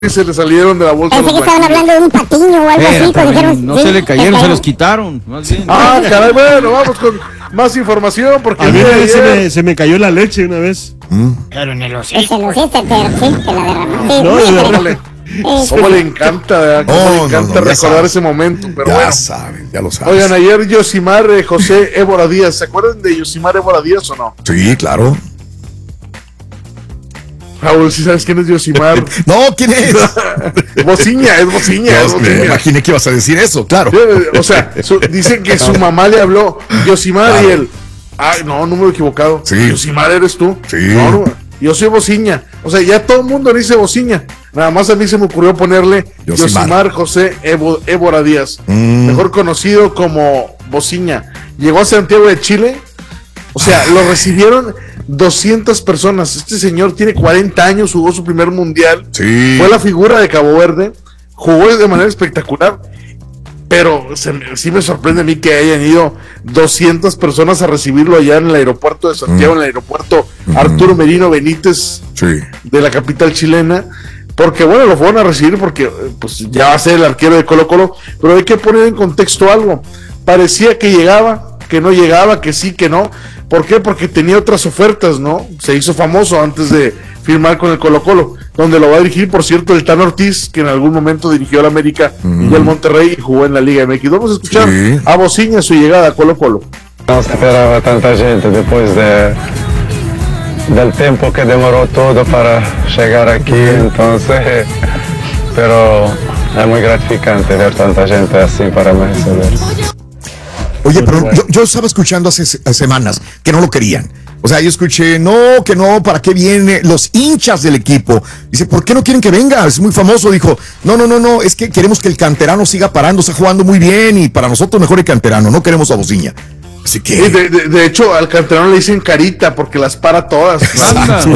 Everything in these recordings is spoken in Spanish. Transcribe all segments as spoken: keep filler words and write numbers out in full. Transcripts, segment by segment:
se le salieron de la bolsa. Pensé que estaban hablando de un patiño o algo Espera, así. Cuando dijeron, no sí, se le cayeron, está- se los quitaron. Más bien. Ah, caray, bueno, vamos con más información porque A mí el día una de vez se ayer- me, se me cayó la leche una vez. Pero en el Pues se lo hiciste, pero sí, te la derramaste. Sí, No, muy de interesante. Órale. Eh, ¿Cómo le encanta, verdad? ¿Cómo Oh, le no, encanta no, ya recordar sabes. ese momento? Pero Ya bueno. saben, ya lo saben. Oigan, ayer Yosimar eh, José Évora Díaz, ¿se acuerdan de Yosimar Évora Díaz o no? Sí, claro. Raúl, ¿sí sabes quién es Yosimar? No, ¿quién es? Bociña, es Bociña, es Dios, me Bociña. imaginé que ibas a decir eso, claro. Eh, O sea, su- dicen que su mamá le habló, Yosimar, Claro. y él, ay, no, número equivocado. Sí. Yosimar eres tú. Sí. No, no, yo soy Bociña. O sea, ya todo el mundo le dice Bociña. Nada más a mí se me ocurrió ponerle Yosimar. Yosimar José Evo- Évora Díaz, Mm. mejor conocido como Bociña. Llegó a Santiago de Chile. O sea, lo recibieron doscientas personas. Este señor tiene cuarenta años, jugó su primer mundial. Sí. Fue la figura de Cabo Verde. Jugó de manera espectacular. Pero se me- sí me sorprende a mí que hayan ido doscientas personas a recibirlo allá en el aeropuerto de Santiago, Mm. en el aeropuerto Arturo Merino Benítez Sí. de la capital chilena. Porque bueno, lo fueron a recibir porque eh, pues ya va a ser el arquero de Colo Colo. Pero hay que poner en contexto algo. Parecía que llegaba, que no llegaba, que sí, que no. ¿Por qué? Porque tenía otras ofertas, ¿no? Se hizo famoso antes de firmar con el Colo Colo, donde lo va a dirigir, por cierto, el Tan Ortiz, que en algún momento dirigió al América y al Monterrey y jugó en la Liga M X. Vamos a escuchar Sí. a Bociña su llegada a Colo Colo. No esperaba tanta gente después de, del tiempo que demoró todo para llegar aquí, entonces, pero es muy gratificante ver tanta gente así para me recibir. Oye, pero yo, yo estaba escuchando hace se- semanas que no lo querían. O sea, yo escuché, no, que no, ¿para qué viene? Los hinchas del equipo. Dice, ¿por qué no quieren que venga? Es muy famoso. Dijo, no, no, no, no, es que queremos que el canterano siga parando, está jugando muy bien y para nosotros mejor el canterano, no queremos a Bociña. Así Y que... de, de- de hecho, al canterano le dicen carita porque las para todas. Anda.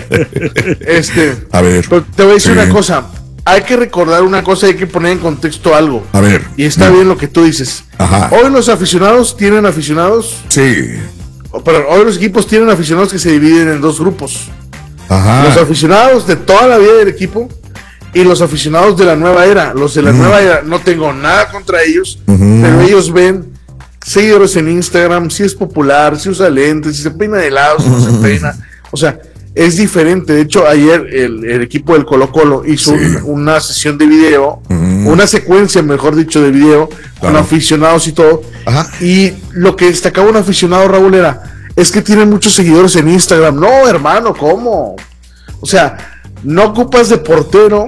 Este, A ver. pero te voy a decir Sí. una cosa. Hay que recordar una cosa, hay que poner en contexto algo. A ver. Y está bien lo que tú dices. Ajá. Hoy los aficionados tienen aficionados, Sí. pero hoy los equipos tienen aficionados que se dividen en dos grupos. Ajá. Los aficionados de toda la vida del equipo y los aficionados de la nueva era. Los de la nueva era, no tengo nada contra ellos, Ujú. pero ellos ven seguidores en Instagram, si es popular, si usa lentes, si se peina de lado, si no se peina. O sea, es diferente. De hecho, ayer el, el equipo del Colo Colo hizo Sí. un- una sesión de video, Ujú. una secuencia, mejor dicho, de video con Claro. aficionados y todo. Ajá. Y lo que destacaba un aficionado, Raúl, era, es que tienen muchos seguidores en Instagram. No, hermano, ¿cómo? O sea, no ocupas de portero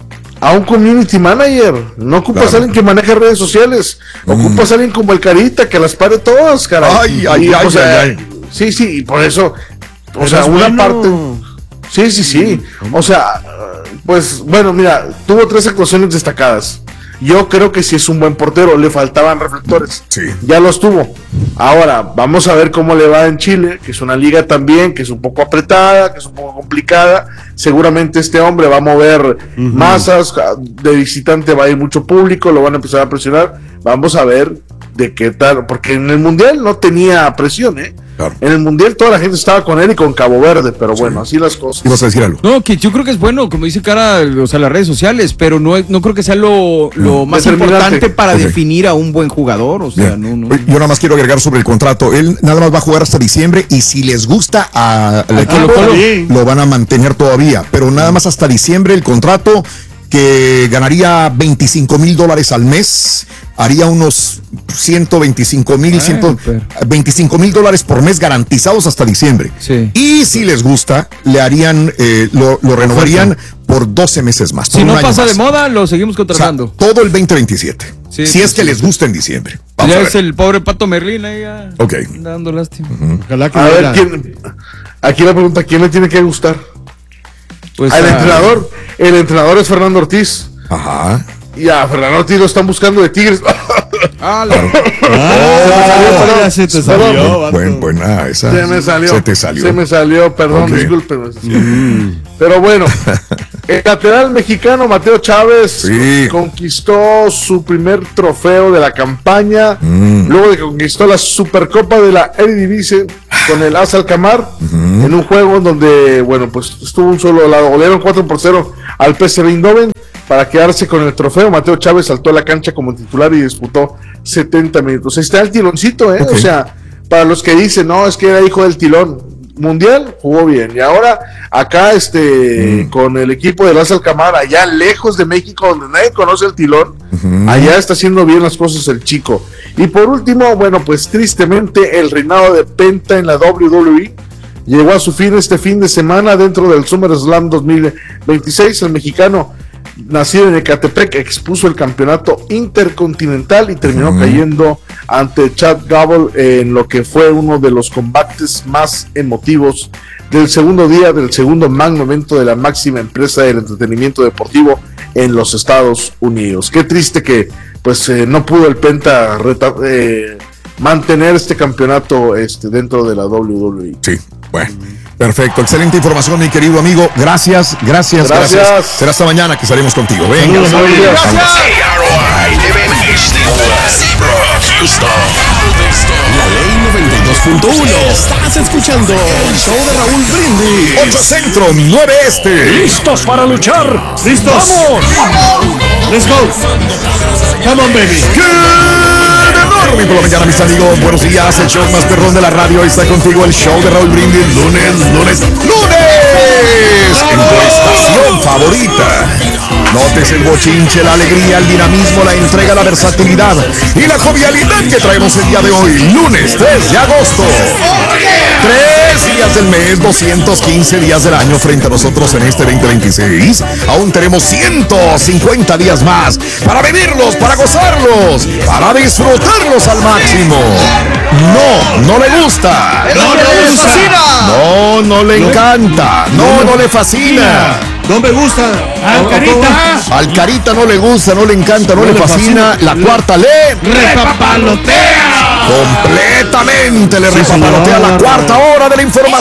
a un community manager, no ocupas Claro. a alguien que maneje redes sociales, ocupas a alguien como el Carita que las pare todas, caray. Ay, ay, Y, ay, o sea, ay, ay. Sí, sí, y por eso, o Pero sea, es una bueno. parte. Sí, sí, sí. O sea, pues bueno, mira, tuvo tres actuaciones destacadas. Yo creo que sí es un buen portero, le faltaban reflectores. Sí. Ya los tuvo. Ahora, vamos a ver cómo le va en Chile, que es una liga también, que es un poco apretada, que es un poco complicada. Seguramente este hombre va a mover masas, de visitante va a ir mucho público, lo van a empezar a presionar. Vamos a ver de qué tal, porque en el Mundial no tenía presión, ¿eh? Claro. En el Mundial toda la gente estaba con él y con Cabo Verde, pero bueno, así las cosas. ¿Ibas a decir algo? No, que yo creo que es bueno, como dice Cara, o sea, las redes sociales, pero no, no creo que sea lo, lo más Determinante. importante para Ok. definir a un buen jugador. O sea, Bien. no, no. Oye, yo nada más quiero agregar sobre el contrato. Él nada más va a jugar hasta diciembre y si les gusta a- al equipo, Colo-Colo. lo van a mantener todavía. Pero nada más hasta diciembre el contrato, que ganaría veinticinco mil dólares al mes, haría unos ciento veinticinco mil, Ah, ciento veinticinco mil dólares por mes garantizados hasta diciembre. Sí. Y si les gusta, le harían, eh, lo, lo renovarían por doce meses más. por Si un no año pasa de más. moda, lo seguimos O sea, contratando. todo el veinte veintisiete. Sí, si sí, es que sí. les gusta en diciembre. Vamos Ya a es ver. el pobre Pato Merlín ahí ya Ok. dando lástima. Ojalá que A ver, venga. ¿quién, aquí la pregunta, ¿quién le tiene que gustar? Pues, Al ah, entrenador. El entrenador es Fernando Ortiz. Ajá. Y a Fernando Ortiz lo están buscando de Tigres. ah, la- Ah, ya se te Perdón. salió, vato. Buen, buena esa. Se me salió. Se te salió. Se me salió, perdón, Ok. discúlpeme. Pero bueno, el lateral mexicano Mateo Chávez Sí. conquistó su primer trofeo de la campaña, Mm. luego de que conquistó la Supercopa de la Eredivisie con el AS Alkmaar, en un juego donde, bueno, pues estuvo un solo lado, golearon cuatro por cero al P S V Eindhoven para quedarse con el trofeo. Mateo Chávez saltó a la cancha como titular y disputó setenta minutos. Ahí está el tiloncito, ¿eh? Okay. O sea, para los que dicen, no, es que era hijo del tilón. Mundial, jugó bien. Y ahora, acá, este, mm. con el equipo de Lázaro Camara, allá lejos de México, donde nadie conoce el tilón, uh-huh. allá está haciendo bien las cosas el chico. Y por último, bueno, pues tristemente, el reinado de Penta en la doble u doble u E llegó a su fin este fin de semana dentro del SummerSlam dos mil veintiséis. El mexicano, nacido en Ecatepec, expuso el campeonato intercontinental y terminó uh-huh. cayendo ante Chad Gable en lo que fue uno de los combates más emotivos del segundo día del segundo magno evento de la máxima empresa del entretenimiento deportivo en los Estados Unidos. Qué triste que pues eh, no pudo el Penta reta- eh, mantener este campeonato este, dentro de la doble u doble u E. Sí, bueno. Perfecto, excelente información, mi querido amigo. Gracias, gracias, gracias. gracias. Será hasta mañana que estaremos contigo. Venga, gracias. gracias. La Ley noventa y dos punto uno. Estás escuchando el show de Raúl Brindis. ocho Centro, nueve Este. ¿Listos para luchar? ¿Listos? ¡Vamos! ¡Let's go! ¡Come on, baby! Good por la mañana, mis amigos. Buenos días. El show más perrón de la radio está contigo. El show de Raúl Brindis. Lunes, lunes, lunes. En tu estación favorita. Notes el bochinche, la alegría, el dinamismo, la entrega, la versatilidad y la jovialidad que traemos el día de hoy. Lunes tres de agosto. Tres días del mes, doscientos quince días del año frente a nosotros en este veinte veintiséis. Aún tenemos ciento cincuenta días más para vivirlos, para gozarlos, para disfrutarlos al máximo. No, no le gusta. No le fascina. No, no le encanta. No, no le fascina. No me gusta. Al Carita. Al Carita no le gusta, no le encanta, no, no le, le fascina. fascina. La cuarta le repapalotea. Completamente le sí, repapalotea la cuarta hora de la información.